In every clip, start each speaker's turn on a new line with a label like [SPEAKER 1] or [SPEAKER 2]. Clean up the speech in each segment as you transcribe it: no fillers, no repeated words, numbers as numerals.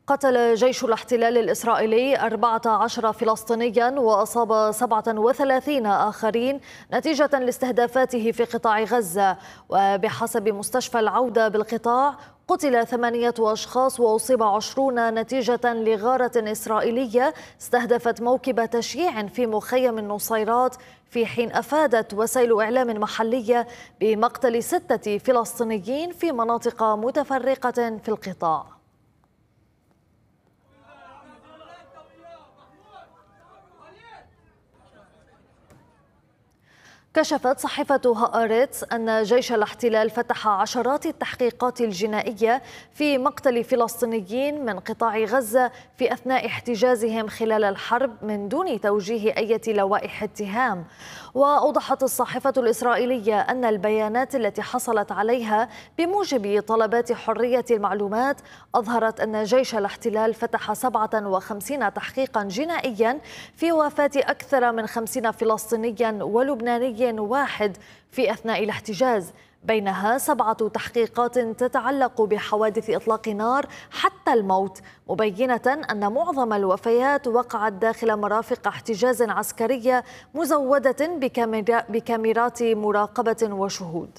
[SPEAKER 1] قتل جيش الاحتلال الإسرائيلي 14 فلسطينيا وأصاب 37 آخرين نتيجة لاستهدافاته في قطاع غزة. وبحسب مستشفى العودة بالقطاع قتل 8 أشخاص وأصيب 20 نتيجة لغارة إسرائيلية استهدفت موكب تشييع في مخيم النصيرات، في حين أفادت وسائل إعلام محلية بمقتل 6 فلسطينيين في مناطق متفرقة في القطاع. كشفت صحيفة هآرتس أن جيش الاحتلال فتح عشرات التحقيقات الجنائية في مقتل فلسطينيين من قطاع غزة في أثناء احتجازهم خلال الحرب من دون توجيه أي لوائح اتهام. وأوضحت الصحيفة الإسرائيلية أن البيانات التي حصلت عليها بموجب طلبات حرية المعلومات أظهرت أن جيش الاحتلال فتح 57 تحقيقا جنائيا في وفاة أكثر من 50 فلسطينيا ولبناني واحد في أثناء الاحتجاز، بينها 7 تحقيقات تتعلق بحوادث إطلاق نار حتى الموت، مبينة أن معظم الوفيات وقعت داخل مرافق احتجاز عسكرية مزودة بكاميرات مراقبة وشهود.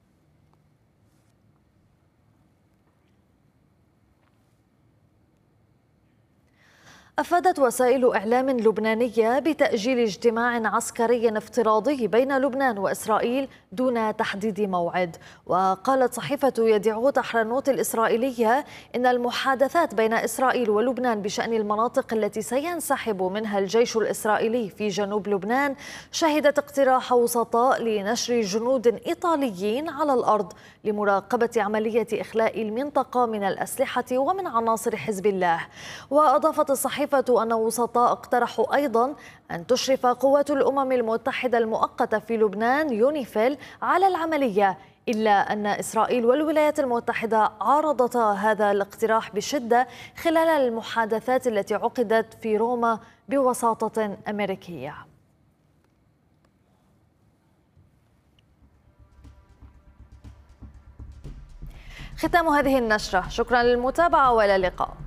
[SPEAKER 1] أفادت وسائل إعلام لبنانية بتأجيل اجتماع عسكري افتراضي بين لبنان وإسرائيل دون تحديد موعد. وقالت صحيفة يديعوت أحرنوت الإسرائيلية إن المحادثات بين إسرائيل ولبنان بشأن المناطق التي سينسحب منها الجيش الإسرائيلي في جنوب لبنان شهدت اقتراح وسطاء لنشر جنود إيطاليين على الأرض لمراقبة عملية إخلاء المنطقة من الأسلحة ومن عناصر حزب الله. وأضافت الصحيفة أن وسطاء اقترحوا أيضا أن تشرف قوات الأمم المتحدة المؤقتة في لبنان يونيفيل على العملية، إلا أن إسرائيل والولايات المتحدة عارضتا هذا الاقتراح بشدة خلال المحادثات التي عقدت في روما بوساطة أمريكية. ختام هذه النشرة، شكرا للمتابعة وإلى اللقاء.